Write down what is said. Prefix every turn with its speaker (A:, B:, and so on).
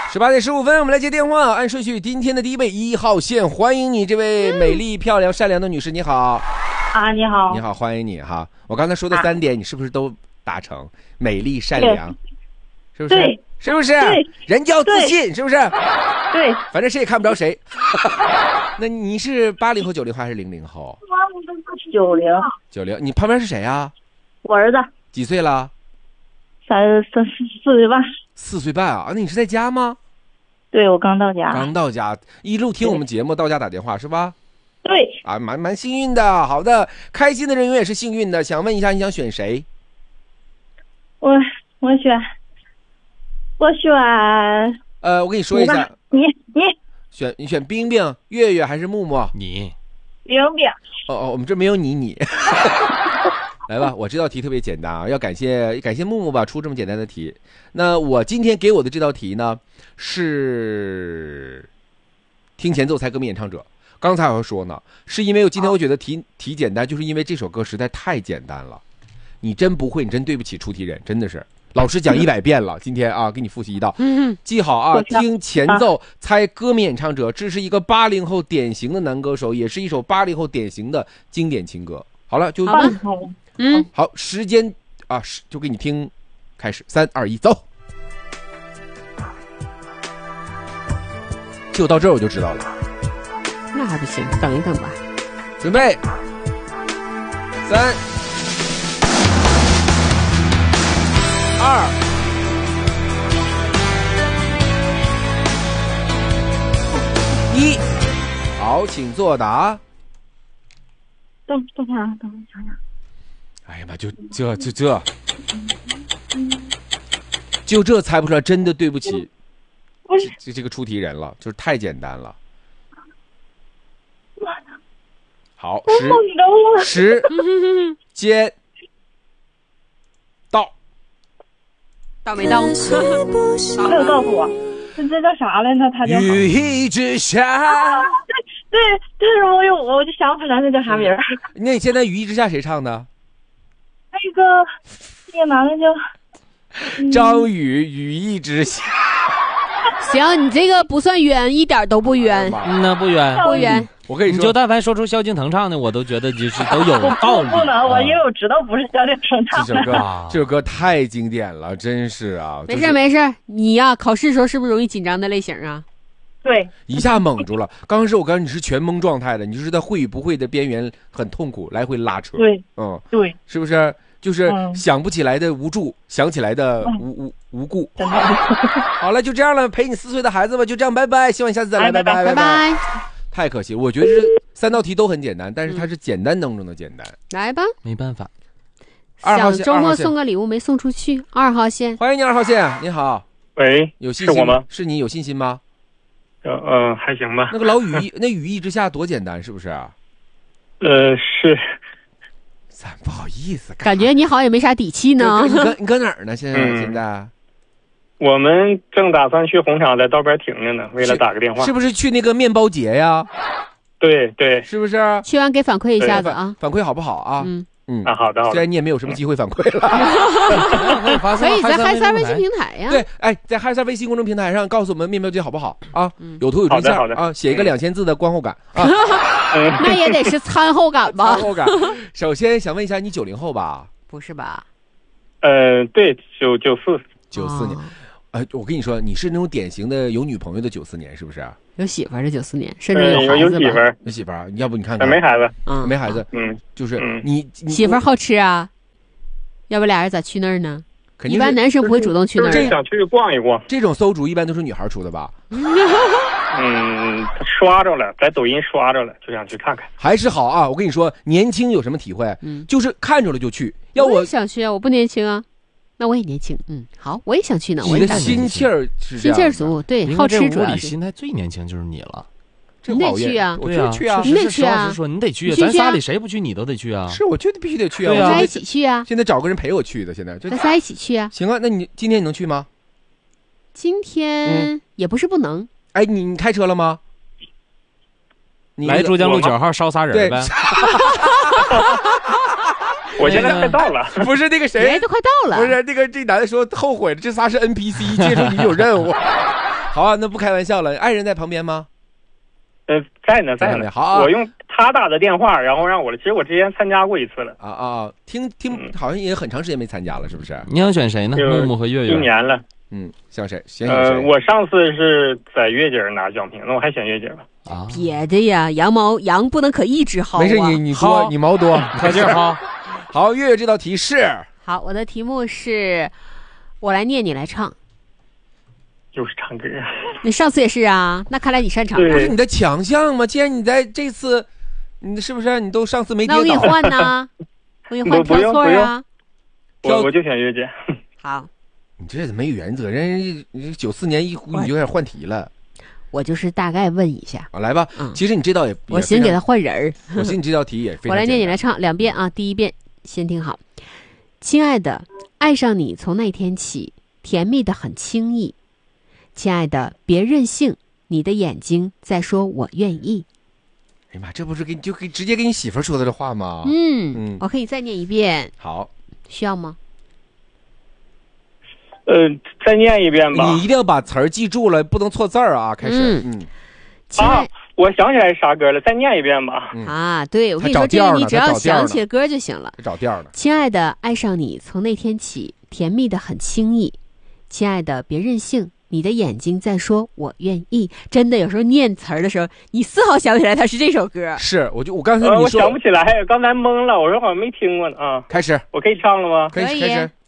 A: 18:15，我们来接电话，按顺序，今天的第一位1号线，欢迎你，这位美丽、漂亮、善良的女士，你好。
B: 啊，你好。
A: 你好，欢迎你哈。我刚才说的3点，你是不是都达成？美丽、善良，是不是？
B: 对，
A: 是不是？人要自信，是不是？
B: 对，
A: 反正谁也看不着谁。那你是80后、90后还是00后？90。你旁边是谁啊？
B: 我儿子。
A: 几岁了
B: ？4岁半。
A: 4岁半啊？那你是在家吗？
B: 对，我刚到家。
A: 刚到家，一路听我们节目，到家打电话是吧？
B: 对。
A: 啊，蛮幸运的。好的，开心的人永远是幸运的。想问一下，你想选谁？
B: 我选。
A: 我跟你说一下，
B: 你
A: 选冰冰、月月还是木木？
C: 你。
B: 冰冰。
A: 我们这没有你。来吧，我这道题特别简单啊，要感谢木木吧，出这么简单的题。那我今天给我的这道题呢，是听前奏猜歌名演唱者。刚才我说呢，是因为今天我觉得题简单，就是因为这首歌实在太简单了。你真不会，你真对不起出题人，真的是。老师讲100遍了，今天啊，给你复习一道。记好啊，听前奏猜歌名演唱者，这是一个80后典型的男歌手，也是一首80后典型的经典情歌。好了，就好，时间啊，就给你听，开始，3、2、1，走。就到这儿我就知道了。
D: 那还不行，等一等吧。
A: 准备，3、2、1，好，请作答。
B: 等会儿，等我想想。
A: 哎呀妈，就这猜不出来，真的对不起，这个出题人了，就是太简单了。好，时间到
D: 没到？
B: 没有告诉我，这叫啥来着？他叫
A: 雨一直下。
B: 对，但是我就想不起来那叫啥名儿。
A: 那你现在雨一直下谁唱的？
B: 那个男的叫
A: 张宇，雨一直下。
D: 行，你这个不算冤，一点都不冤。
C: 那不冤，
D: 不冤。
A: 我跟你说，
C: 你就但凡说出萧敬腾唱的，我都觉得就是都有道理。
B: 不能，因为我知道不是萧敬腾唱
A: 的。这首歌太经典了，真是啊。
D: 没事，你呀，考试的时候是不是容易紧张的类型啊？
B: 对，
A: 一下懵住了。刚开始我告诉你是全懵状态的，你就是在会与不会的边缘很痛苦，来回拉扯。
B: 对，对，
A: 是不是？就是想不起来的无助，想起来的无故。好了，就这样了，陪你4岁的孩子吧，就这样，拜拜，希望你下次再来，拜拜。太可惜，我觉得这3道题都很简单，但是它是简单当中的简单。
D: 来吧，
C: 没办法。
D: 想周末送个礼物没送出去，2号线，
A: 欢迎你，2号线，你好。
E: 喂，
A: 有信心
E: 是我吗？
A: 是你有信心吗？
E: 还行吧。
A: 那个老雨，那雨一直下多简单，是不是？
E: 是。
A: 咱不好意思，
D: 感觉你好像也没啥底气呢。
A: 你搁哪儿呢？现在？
E: 我们正打算去红场，在道边停着呢，为了打个电话。
A: 是不是去那个面包节呀？
E: 对，
A: 是不是？
D: 去完给反馈一下子啊，
A: 反馈好不好啊？
E: 好的。
A: 虽然你也没有什么机会反馈了，
D: 可以在嗨三微信平台呀。
A: 对，在嗨三微信公众平台上告诉我们面包节好不好啊？有图有真相啊，写一个2000字的观后感啊。
D: 那也得是餐后感吧？
A: 餐后感。首先想问一下，你90后吧？
D: 不是吧？
E: 对，94
A: 年。我跟你说，你是那种典型的有女朋友的94年，是不是？
D: 有媳妇儿的94年，甚至有孩子吧？
E: 有
A: 媳妇儿，要不你看看？
E: 没孩子，
A: 没孩子，就是你
D: 媳妇儿好吃啊？要不俩人咋去那儿呢？
A: 肯定
D: 一般男生不会主动去那儿。
E: 想去逛一逛。
A: 这种馊主一般都是女孩出的吧？
E: 刷着了，在抖音刷着了，就想去看看。
A: 还是好啊！我跟你说，年轻有什么体会？就是看着了就去。要
D: 我也想去啊，我不年轻啊。那我也年轻，好，我也想去呢。
A: 你的心气儿是
D: 心气儿足，对，好吃主要是。
C: 心态最年轻就是你了，
D: 你得去啊！
A: 我就去啊！
D: 你得去啊！
C: 说你得去，咱仨里谁不去你都得去啊！
A: 是，我觉得必须得去啊！
D: 咱仨一起去啊！
A: 现在找个人陪我去的，现在
D: 咱仨一起去啊！
A: 行啊，那你今天你能去吗？
D: 今天也不是不能。
A: 哎，你开车了吗？
C: 来珠江路9号烧仨人呗。
E: 我现在快到了，
A: 不是那个谁，
D: 都快到了，
A: 不是那个这男的说后悔了，这仨是 NPC， 接受你有任务。 好啊，那不开玩笑了。爱人在旁边吗？
E: 在呢。
A: 好啊，
E: 我用他打的电话，然后让我，其实我之前参加过一次了。
A: 听，好像也很长时间没参加了，是不是？
C: 你想选谁呢？木木和月月。
E: 1年了。
A: 像谁？
E: 我上次是在月姐拿奖品，那我还选月姐吧。
D: 别的呀，羊不能可一直薅。
A: 没事，你多，你毛多，
C: 快劲薅。
A: 好，月月这道题是。
D: 好，我的题目是，我来念，你来唱。
E: 又是唱歌。
D: 你上次也是啊，那看来你擅长。
A: 不是你的强项吗？既然你在这次，你是不是你都上次没跌倒？
D: 那我给你换呢？我给你换挑错啊。
E: 我就选月姐。
D: 好。
A: 你这怎么没原则？人94年一呼你就开始换题了。
D: 我就是大概问一下。
A: 来吧。其实你这道也，
D: 我先给他换人儿。
A: 我信你这道题也非常。
D: 我来念，你来唱2遍啊。第一遍，先听好。亲爱的，爱上你从那天起，甜蜜的很轻易。亲爱的，别任性，你的眼睛在说我愿意。
A: 哎呀妈，这不是直接给你媳妇说的这话吗？
D: 我可以再念一遍。
A: 好，
D: 需要吗？
E: 再念一遍吧。
A: 你一定要把词儿记住了，不能错字儿啊！开始。
E: 我想起来啥歌了，再念一遍吧。
D: 对，我跟你说，这个你只要想起歌就行了。
A: 找调了。
D: 亲爱的，爱上你从那天起，甜蜜的很轻易。亲爱的，别任性，你的眼睛在说我愿意。真的，有时候念词儿的时候，你丝毫想不起来它是这首歌。
A: 是，我刚才你说，
E: 我想不起来，刚才懵了，我说好像没听过呢啊。
A: 开始，
E: 我可以唱了吗？
A: 可以开始。